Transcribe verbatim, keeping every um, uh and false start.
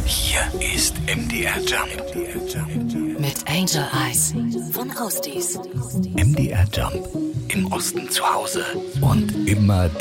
Hier ist M D R Jump. Mit Angel Eyes von Roasties. M D R Jump. Im Osten zu Hause und immer da.